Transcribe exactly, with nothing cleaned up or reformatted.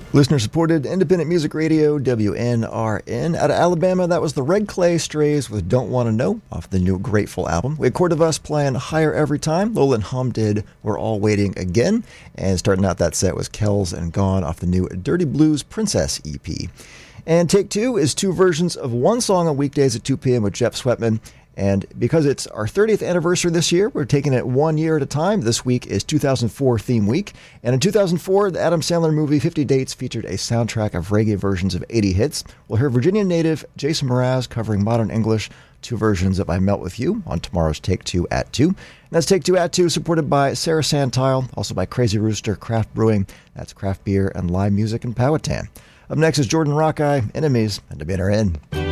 Listener-supported independent music radio, W N R N. Out of Alabama, that was the Red Clay Strays with Don't Wanna Know off the new Grateful album. We had Court of Us playing Higher Every Time. Lola and Hum did We're All Waiting Again. And starting out that set was Kells and Gone off the new Dirty Blues Princess E P. And Take Two is two versions of one song on weekdays at two p.m. with Jeff Sweatman. And because it's our thirtieth anniversary this year, we're taking it one year at a time. This week is two thousand four theme week. And in two thousand four, the Adam Sandler movie fifty Dates featured a soundtrack of reggae versions of eighty hits. We'll hear Virginia native Jason Mraz covering modern English, two versions of I Melt With You on tomorrow's Take Two at two. And that's Take Two at two, supported by Sarah Santile, also by Crazy Rooster Craft Brewing. That's craft beer and live music in Powhatan. Up next is Jordan Rockeye, Enemies, and to be in our end.